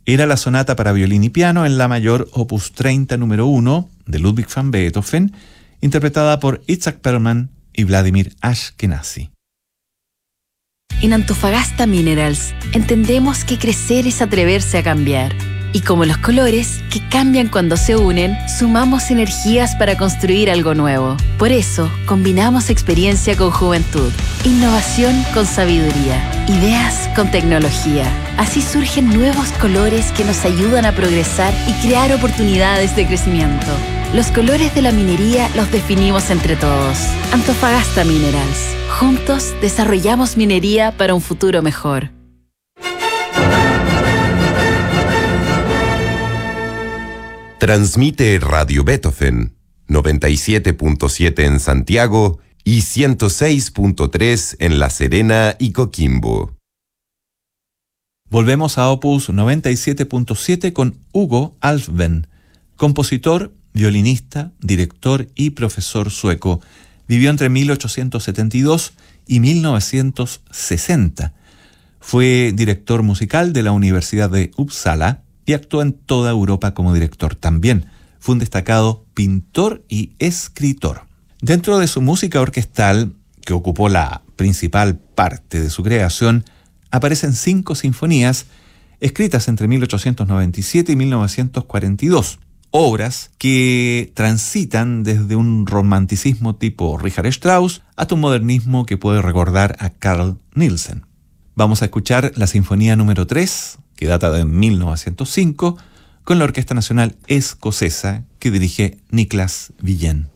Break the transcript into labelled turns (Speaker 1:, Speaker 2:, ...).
Speaker 1: Era la sonata para violín y piano en la mayor opus 30 número 1 de Ludwig van Beethoven, interpretada por Itzhak Perlman y Vladimir Ashkenazy.
Speaker 2: En Antofagasta Minerals entendemos que crecer es atreverse a cambiar. Y como los colores, que cambian cuando se unen, sumamos energías para construir algo nuevo. Por eso, combinamos experiencia con juventud, innovación con sabiduría, ideas con tecnología. Así surgen nuevos colores que nos ayudan a progresar y crear oportunidades de crecimiento. Los colores de la minería los definimos entre todos. Antofagasta Minerals. Juntos desarrollamos minería para un futuro mejor.
Speaker 3: Transmite Radio Beethoven, 97.7 en Santiago y 106.3 en La Serena y Coquimbo.
Speaker 1: Volvemos a Opus 97.7 con Hugo Alfven, compositor, violinista, director y profesor sueco. Vivió entre 1872 y 1960. Fue director musical de la Universidad de Uppsala y actuó en toda Europa como director. También fue un destacado pintor y escritor. Dentro de su música orquestal, que ocupó la principal parte de su creación, aparecen 5 sinfonías escritas entre 1897 y 1942, obras que transitan desde un romanticismo tipo Richard Strauss hasta un modernismo que puede recordar a Carl Nielsen. Vamos a escuchar la Sinfonía número 3, que data de 1905, con la Orquesta Nacional Escocesa que dirige Niklas Willén.